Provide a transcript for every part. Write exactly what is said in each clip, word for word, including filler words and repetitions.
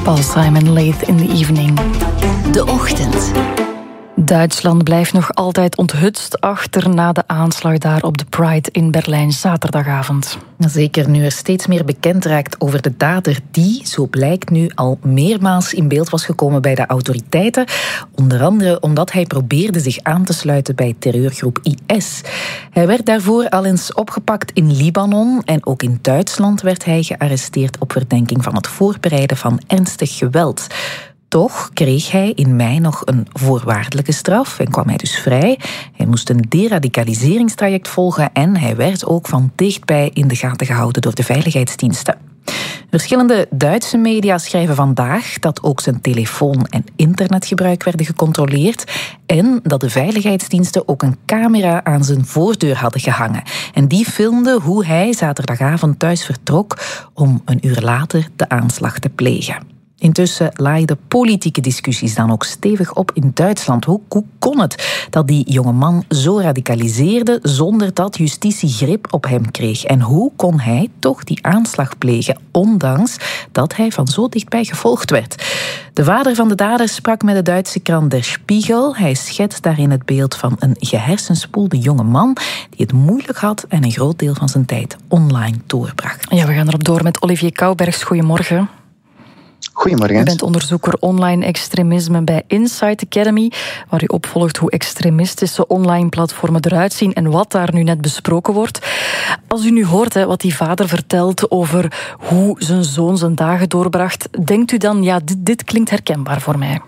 Paul Simon, Late in the Evening. De Ochtend. Duitsland blijft nog altijd onthutst achter na de aanslag daar op de Pride in Berlijn zaterdagavond. Zeker nu er steeds meer bekend raakt over de dader die, zo blijkt nu, al meermaals in beeld was gekomen bij de autoriteiten. Onder andere omdat hij probeerde zich aan te sluiten bij terreurgroep I S. Hij werd daarvoor al eens opgepakt in Libanon en ook in Duitsland werd hij gearresteerd op verdenking van het voorbereiden van ernstig geweld. Toch kreeg hij in mei nog een voorwaardelijke straf en kwam hij dus vrij. Hij moest een deradicaliseringstraject volgen en hij werd ook van dichtbij in de gaten gehouden door de veiligheidsdiensten. Verschillende Duitse media schrijven vandaag dat ook zijn telefoon- en internetgebruik werden gecontroleerd en dat de veiligheidsdiensten ook een camera aan zijn voordeur hadden gehangen. En die filmde hoe hij zaterdagavond thuis vertrok om een uur later de aanslag te plegen. Intussen laaiden politieke discussies dan ook stevig op in Duitsland. Hoe, hoe kon het dat die jonge man zo radicaliseerde zonder dat justitie grip op hem kreeg? En hoe kon hij toch die aanslag plegen, ondanks dat hij van zo dichtbij gevolgd werd? De vader van de dader sprak met de Duitse krant Der Spiegel. Hij schetst daarin het beeld van een gehersenspoelde jonge man die het moeilijk had en een groot deel van zijn tijd online doorbracht. Ja, we gaan erop door met Olivier Koubergs. Goedemorgen. Goedemorgen. U bent onderzoeker online extremisme bij Insight Academy, waar u opvolgt hoe extremistische online platformen eruit zien en wat daar nu net besproken wordt. Als u nu hoort hè, wat die vader vertelt over hoe zijn zoon zijn dagen doorbracht, denkt u dan, ja, dit, dit klinkt herkenbaar voor mij?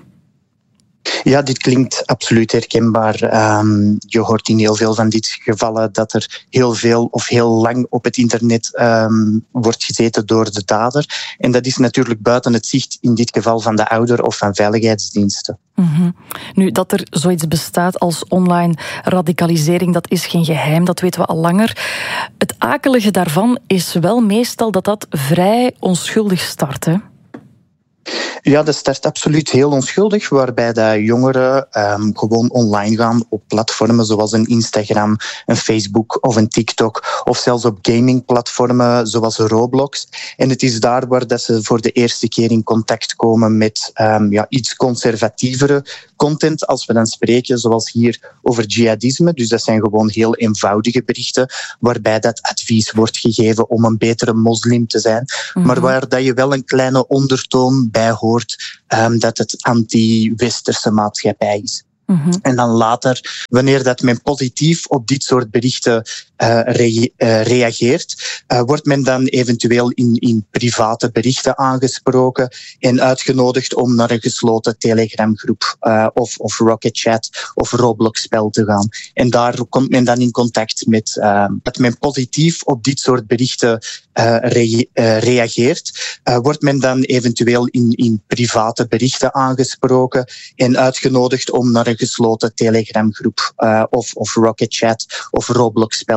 Ja, dit klinkt absoluut herkenbaar. Um, je hoort in heel veel van dit gevallen dat er heel veel of heel lang op het internet um, wordt gezeten door de dader. En dat is natuurlijk buiten het zicht in dit geval van de ouder of van veiligheidsdiensten. Mm-hmm. Nu, dat er zoiets bestaat als online radicalisering, dat is geen geheim, dat weten we al langer. Het akelige daarvan is wel meestal dat dat vrij onschuldig start, hè? Ja, dat start absoluut heel onschuldig, waarbij de jongeren um, gewoon online gaan op platformen zoals een Instagram, een Facebook of een TikTok, of zelfs op gamingplatformen zoals Roblox. En het is daar waar dat ze voor de eerste keer in contact komen met um, ja, iets conservatievere content, als we dan spreken, zoals hier over jihadisme. Dus dat zijn gewoon heel eenvoudige berichten, waarbij dat advies wordt gegeven om een betere moslim te zijn, mm-hmm. maar waar dat je wel een kleine ondertoon bij hoort um, dat het anti-westerse maatschappij is. Mm-hmm. En dan later, wanneer dat men positief op dit soort berichten uh, re- uh, reageert, uh, wordt men dan eventueel in, in private berichten aangesproken en uitgenodigd om naar een gesloten Telegram-groep uh, of, of Rocket Chat of Roblox-spel te gaan. En daar komt men dan in contact met uh, dat men positief op dit soort berichten uh, re- uh, reageert, uh, wordt men dan eventueel in, in private berichten aangesproken en uitgenodigd om naar een gesloten Telegram-groep uh, of, of Rocket Chat of Roblox-spel